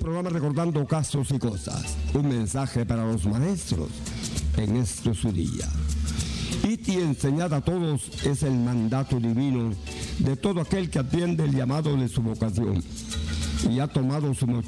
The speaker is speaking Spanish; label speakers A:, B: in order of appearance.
A: programa recordando casos y cosas. Un mensaje para los maestros en este su día. Id y enseñad a todos es el mandato divino de todo aquel que atiende el llamado de su vocación y ha tomado su